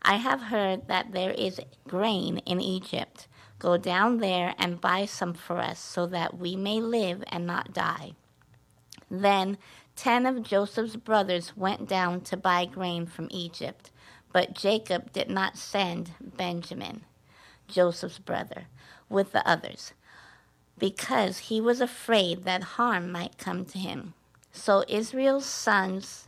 I have heard that there is grain in Egypt. Go down there and buy some for us so that we may live and not die. Then 10 of Joseph's brothers went down to buy grain from Egypt, but Jacob did not send Benjamin, Joseph's brother, with the others, because he was afraid that harm might come to him. So Israel's sons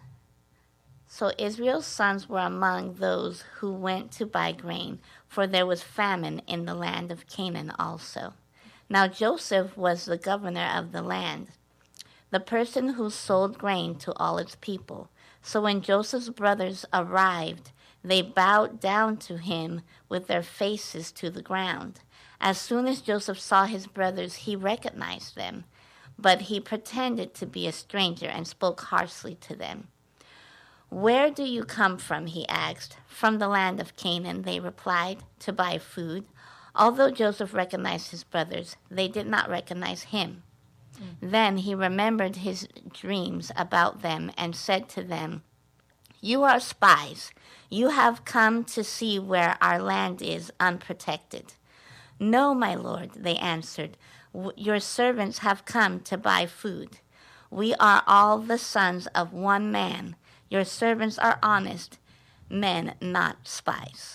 were among those who went to buy grain, for there was famine in the land of Canaan also. Now Joseph was the governor of the land, the person who sold grain to all its people. So when Joseph's brothers arrived, they bowed down to him with their faces to the ground. As soon as Joseph saw his brothers, he recognized them, but he pretended to be a stranger and spoke harshly to them. Where do you come from, he asked. From the land of Canaan, they replied, to buy food. Although Joseph recognized his brothers, they did not recognize him. Then he remembered his dreams about them and said to them, You are spies. You have come to see where our land is unprotected. No, my lord, they answered. Your servants have come to buy food. We are all the sons of one man. Your servants are honest men, not spies.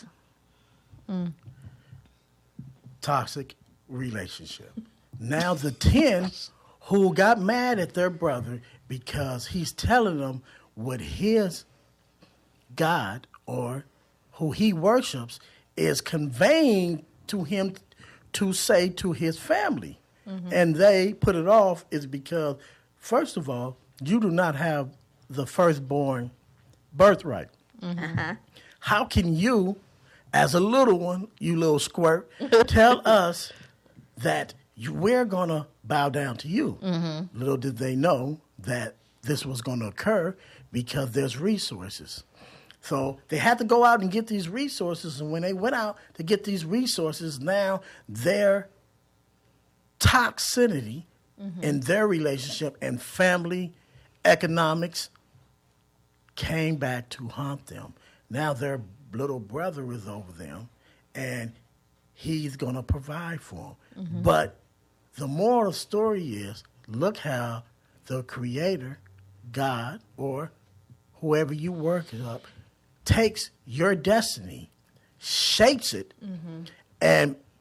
Toxic relationship. Now the 10 who got mad at their brother because he's telling them what his God or who he worships is conveying to him to say to his family. And they put it off is because, first of all, you do not have the firstborn birthright. How can you, as a little one, you little squirt, tell us that we're going to bow down to you? Little did they know that this was going to occur because there's resources. So they had to go out and get these resources, and when they went out to get these resources, now their toxicity in their relationship and family economics came back to haunt them. Now their little brother is over them, and he's going to provide for them. But the moral of the story is, look how the Creator, God, or whoever you work it up, takes your destiny, shapes it, and